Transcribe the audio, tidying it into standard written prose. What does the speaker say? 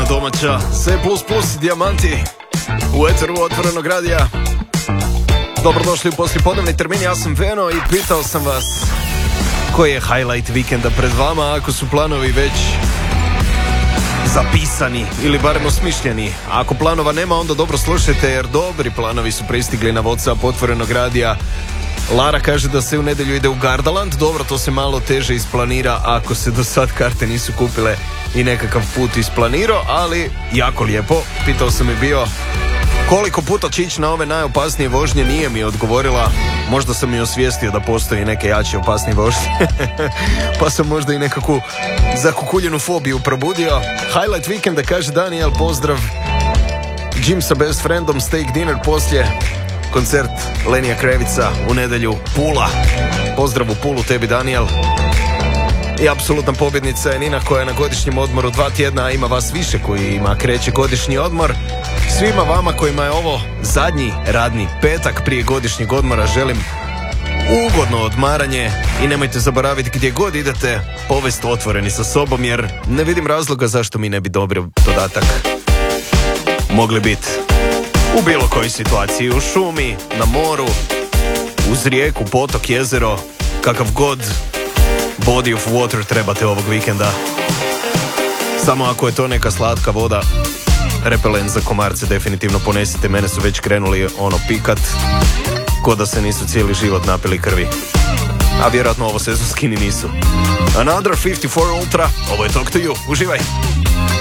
domaća, C++ i Dijamanti u eteru Otvorenog radija. Dobrodošli u poslijepodnevni termin, ja sam Veno i pitao sam vas koji je highlight vikenda pred vama, ako su planovi već zapisani ili barem osmišljeni. A ako planova nema, onda dobro slušajte, jer dobri planovi su pristigli na WhatsApp Otvorenog radija. Lara kaže da se u nedjelju ide u Gardaland. Dobro, to se malo teže isplanira ako se do sad karte nisu kupile i nekakav put isplanirao, ali jako lijepo. Pitao sam je bio koliko puta će ići na ove najopasnije vožnje, nije mi odgovorila. Možda sam mi osvijestio da postoji neke jače opasnije vožnje pa sam možda i nekakvu zakukuljenu fobiju probudio. Highlight vikenda, kaže Daniel, pozdrav. Jim sa best friendom, steak dinner poslije koncert Lenija Krevica u nedjelju, Pula. Pozdrav u Pulu tebi, Daniel. I apsolutna pobjednica je Nina, koja je na godišnjem odmoru 2 tjedna, a ima vas više kojima kreće godišnji odmor. Svima vama kojima je ovo zadnji radni petak prije godišnjeg odmora želim ugodno odmaranje i nemojte zaboraviti gdje god idete povesti otvoreni sa sobom, jer ne vidim razloga zašto mi ne bi dobar dodatak mogli biti u bilo kojoj situaciji, u šumi, na moru, uz rijeku, potok, jezero, kakav god body of water trebate ovog vikenda. Samo ako je to neka slatka voda, repelent za komarce definitivno ponesite, mene su već krenuli pikat, ko da se nisu cijeli život napili krvi. A vjerojatno ovo sezonski ni nisu. Another 54 Ultra, ovo je Talk to You, uživaj!